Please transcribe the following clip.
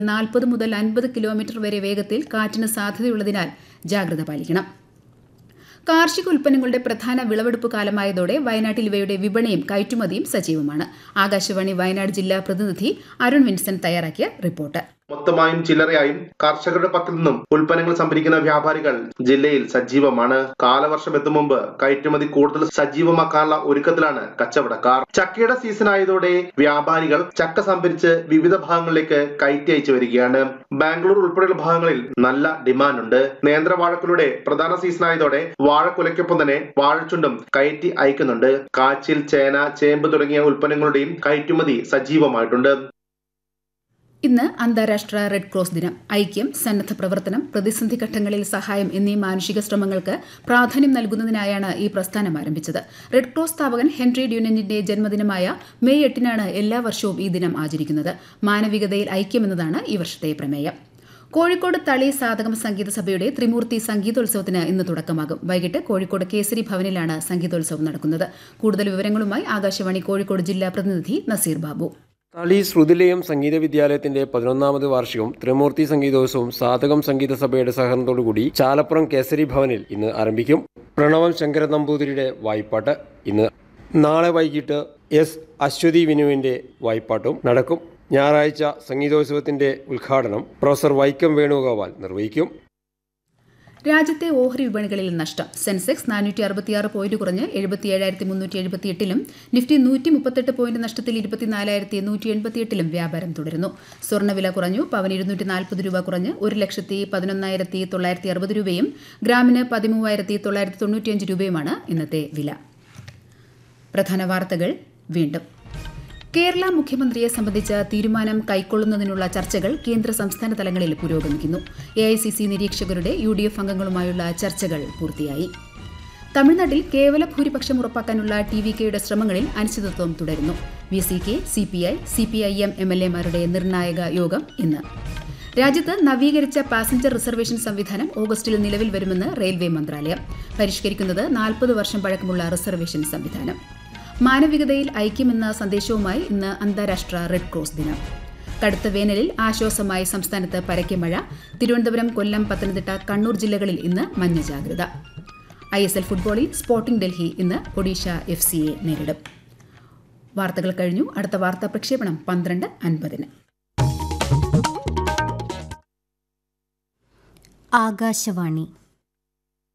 40 മുതൽ 50 കിലോമീറ്റർ വരെ വേഗത്തിൽ കാറ്റിന് സാധ്യതയുള്ളതിനാൽ ജാഗ്രത പാലിക്കണം. കാർഷിക ഉൽപ്പന്നങ്ങളുടെ പ്രധാന വിളവെടുപ്പ് കാലമായതോടെ വയനാട്ടിൽ ഇവയുടെ വിപണിയും കയറ്റുമതിയും സജീവമാണ്. ആകാശവാണി വയനാട് ജില്ലാ പ്രതിനിധി അരുൺ വിൻസെന്റ് തയ്യാറാക്കിയ റിപ്പോർട്ട്. മൊത്തമായും ചില്ലറയായും കർഷകരുടെ പക്കൽ നിന്നും ഉൽപ്പന്നങ്ങൾ സംഭരിക്കുന്ന വ്യാപാരികൾ ജില്ലയിൽ സജീവമാണ്. കാലവർഷം എത്തും മുമ്പ് കയറ്റുമതി കൂടുതൽ സജീവമാക്കാനുള്ള ഒരുക്കത്തിലാണ് കച്ചവടക്കാർ. ചക്കയുടെ സീസൺ ആയതോടെ വ്യാപാരികൾ ചക്ക സംഭരിച്ച് വിവിധ ഭാഗങ്ങളിലേക്ക് കയറ്റി അയച്ചു വരികയാണ്. ബാംഗ്ലൂർ ഉൾപ്പെടെയുള്ള ഭാഗങ്ങളിൽ നല്ല ഡിമാൻഡുണ്ട്. നേന്ത്രവാഴക്കുലയുടെ പ്രധാന സീസൺ ആയതോടെ വാഴക്കുലയ്ക്കൊപ്പം തന്നെ വാഴച്ചുണ്ടും കയറ്റി അയക്കുന്നുണ്ട്. കാച്ചിൽ, ചേന, ചേമ്പ് തുടങ്ങിയ ഉൽപ്പന്നങ്ങളുടെയും കയറ്റുമതി സജീവമായിട്ടുണ്ട്. ഇന്ന് അന്താരാഷ്ട്ര റെഡ് ക്രോസ് ദിനം. ഐക്യം, സന്നദ്ധ പ്രവർത്തനം, പ്രതിസന്ധി ഘട്ടങ്ങളിൽ സഹായം എന്നീ മാനുഷിക ശ്രമങ്ങൾക്ക് പ്രാധാന്യം നൽകുന്നതിനായാണ് ഈ പ്രസ്ഥാനം ആരംഭിച്ചത്. റെഡ് ക്രോസ് സ്ഥാപകൻ ഹെൻറി ഡ്യൂനന്റിന്റെ ജന്മദിനമായ മെയ് 8 എല്ലാ വർഷവും ഈ ദിനം ആചരിക്കുന്നത്. മാനവികതയിൽ ഐക്യം എന്നതാണ് ഈ വർഷത്തെ പ്രമേയം. കോഴിക്കോട് തളി സാധകം സംഗീത സഭയുടെ ത്രിമൂർത്തി സംഗീതോത്സവത്തിന് ഇന്ന് തുടക്കമാകും. വൈകിട്ട് കോഴിക്കോട് കേസരി ഭവനിലാണ് സംഗീതോത്സവം നടക്കുന്നത്. കൂടുതൽ വിവരങ്ങളുമായി ആകാശവാണി കോഴിക്കോട് ജില്ലാ പ്രതിനിധി നസീർ ബാബു. തളി ശ്രുതിലയം സംഗീത വിദ്യാലയത്തിന്റെ 11ാമത് വാർഷികവും ത്രിമൂർത്തി സംഗീതോത്സവവും സാധകം സംഗീത സഭയുടെ സഹകരണത്തോടുകൂടി ചാലപ്പുറം കേസരി ഭവനിൽ ഇന്ന് ആരംഭിക്കും. പ്രണവം ശങ്കര നമ്പൂതിരിയുടെ വായ്പാട്ട് ഇന്ന്. നാളെ വൈകിട്ട് എസ് അശ്വതി വിനുവിന്റെ വായ്പാട്ടും നടക്കും. ഞായറാഴ്ച സംഗീതോത്സവത്തിന്റെ ഉദ്ഘാടനം പ്രൊഫസർ വൈക്കം വേണുഗോപാൽ നിർവഹിക്കും. രാജ്യത്തെ ഓഹരി വിപണികളിൽ നഷ്ടം. സെൻസെക്സ് 466 പോയിന്റ് കുറഞ്ഞ് 77,378-ലും നിഫ്റ്റി 138 പോയിന്റ് നഷ്ടത്തിൽ 24,188-ലും വ്യാപാരം തുടരുന്നു. സ്വർണ്ണവില കുറഞ്ഞു. പവന് 240 രൂപ കുറഞ്ഞ് 1,11,960 രൂപയും ഗ്രാമിന് 13,995 രൂപയുമാണ് ഇന്നത്തെ വില. പ്രധാന വാർത്തകൾ വീണ്ടും. കേരള മുഖ്യമന്ത്രിയെ സംബന്ധിച്ച തീരുമാനം കൈക്കൊള്ളുന്നതിനുള്ള ചർച്ചകൾ കേന്ദ്ര സംസ്ഥാന തലങ്ങളിൽ പുരോഗമിക്കുന്നു. AICC നിരീക്ഷകരുടെ UDF അംഗങ്ങളുമായുള്ള ചർച്ചകൾ പൂർത്തിയായി. തമിഴ്നാട്ടിൽ കേവല ഭൂരിപക്ഷം ഉറപ്പാക്കാനുള്ള TVKയുടെ ശ്രമങ്ങളിൽ അനിശ്ചിതത്വം തുടരുന്നു. VCK, CPI, CPIM MLAമാരുടെ നിർണായക യോഗം ഇന്ന്. രാജ്യത്ത് നവീകരിച്ച പാസഞ്ചർ റിസർവേഷൻ സംവിധാനം ഓഗസ്റ്റിൽ നിലവിൽ വരുമെന്ന് റെയിൽവേ മന്ത്രാലയം. പരിഷ്കരിക്കുന്നത് 40 വർഷം പഴക്കമുള്ള റിസർവേഷൻ സംവിധാനം. മാനവികതയിൽ ഐക്യമെന്ന സന്ദേശവുമായി ഇന്ന് അന്താരാഷ്ട്ര റെഡ് ക്രോസ് ദിനം. കടുത്ത വേനലിൽ ആശ്വാസമായി സംസ്ഥാനത്ത് പരക്കെ മഴ. തിരുവനന്തപുരം, കൊല്ലം, പത്തനംതിട്ട, കണ്ണൂർ ജില്ലകളിൽ ഇന്ന് മഞ്ഞ ജാഗ്രത. ISL ഫുട്ബോളിൽ സ്പോർട്ടിംഗ് ഡൽഹി ഇന്ന് ഒഡീഷ FCയെ നേരിടും. വാർത്തകൾ കഴിഞ്ഞു. അടുത്ത വാർത്താ പ്രക്ഷേപണം 12:50. ആകാശവാണി